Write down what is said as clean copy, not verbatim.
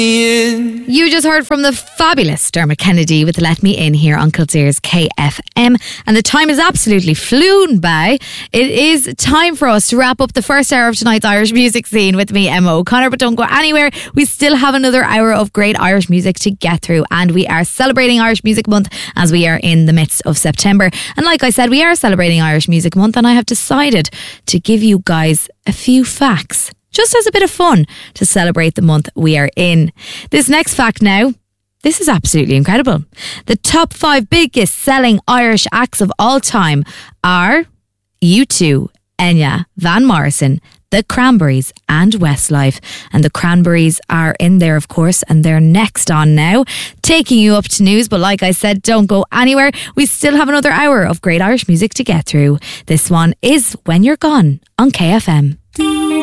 You just heard from the fabulous Dermot Kennedy with Let Me In here on Kildare's KFM, and the time is absolutely flown by. It is time for us to wrap up the first hour of tonight's Irish music scene with me, Emma O'Connor, but don't go anywhere. We still have another hour of great Irish music to get through, and we are celebrating Irish Music Month as we are in the midst of September. And like I said, we are celebrating Irish Music Month, and I have decided to give you guys a few facts just as a bit of fun to celebrate the month we are in. This next fact now, this is absolutely incredible. The top 5 biggest selling Irish acts of all time are U2, Enya, Van Morrison, The Cranberries and Westlife. And The Cranberries are in there, of course, and they're next on now, taking you up to news. But like I said, don't go anywhere. We still have another hour of great Irish music to get through. This one is When You're Gone on KFM.